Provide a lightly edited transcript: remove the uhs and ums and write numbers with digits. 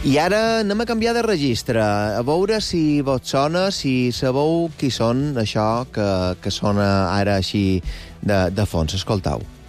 I ara anem a canviar de registre, a veure si vos sona, si sabeu qui són això que sona ara així de fons. Escoltau.